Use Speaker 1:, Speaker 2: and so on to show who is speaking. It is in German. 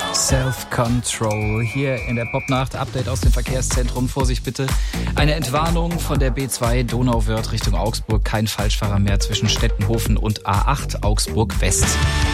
Speaker 1: Self-Control. Hier in der Popnacht. Update aus dem Verkehrszentrum. Vorsicht bitte. Eine Entwarnung von der B2 Donauwörth Richtung Augsburg. Kein Falschfahrer mehr zwischen Stettenhofen und A8 Augsburg West.